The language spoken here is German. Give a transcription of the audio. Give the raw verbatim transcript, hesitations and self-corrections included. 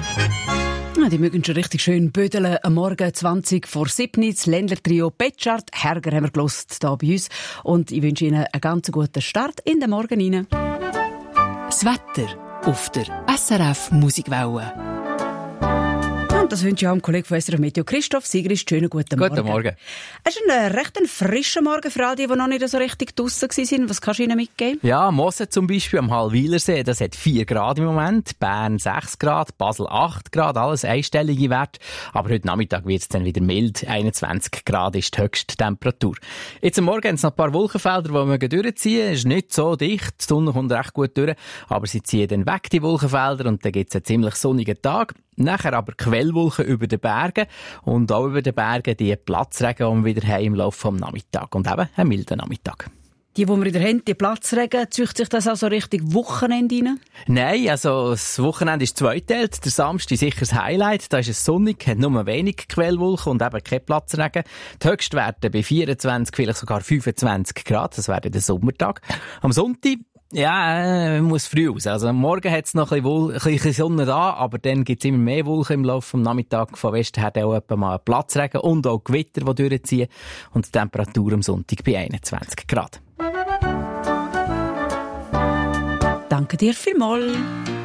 Die mögen schon richtig schön bödeln. Am Morgen zwanzig vor sieben. Das Ländler-Trio Petschart. Herger haben wir gelost hier bei uns. Und ich wünsche Ihnen einen ganz guten Start in den Morgen rein. Das Wetter auf der S R F Musikwelle. Und das wünsche ich auch dem Kollegen von S R F Meteo, Christoph Sigrist. Schönen guten Morgen. Guten Morgen. Es ist ein recht frischer Morgen für all die, die noch nicht so richtig draussen waren. Was kannst du ihnen mitgeben? Ja, Moser zum Beispiel am Hallwilersee, das hat vier Grad im Moment. Bern sechs Grad, Basel acht Grad, alles einstellige Werte. Aber heute Nachmittag wird es dann wieder mild. einundzwanzig Grad ist die höchste Temperatur. Jetzt am Morgen haben es noch ein paar Wolkenfelder, die wir durchziehen. Es ist nicht so dicht, die Sonne kommt recht gut durch. Aber sie ziehen dann weg, die Wolkenfelder, und dann gibt es einen ziemlich sonnigen Tag. Nachher aber Quellwolken über den Bergen und auch über den Bergen die Platzregen, die wir wieder haben im Laufe des Nachmittags. Und eben einen milden Nachmittag. Die, die wir wieder haben, die Platzregen, zieht sich das also richtig Wochenende rein? Nein, also das Wochenende ist zweiteilt. Der Samstag sicher das Highlight. Da ist es sonnig, hat nur wenig Quellwolken und eben kein Platzregen. Die Höchstwerte bei vierundzwanzig, vielleicht sogar fünfundzwanzig Grad. Das wäre der Sommertag. Am Sonntag, ja, äh, muss früh aus. Also am Morgen hat es noch ein bisschen, Wol- ein bisschen Sonne da, aber dann gibt es immer mehr Wolken im Laufe des Nachmittags. Von Westen her auch etwa mal Platzregen und auch Gewitter, die durchziehen. Und die Temperatur am Sonntag bei einundzwanzig Grad. Danke dir vielmals.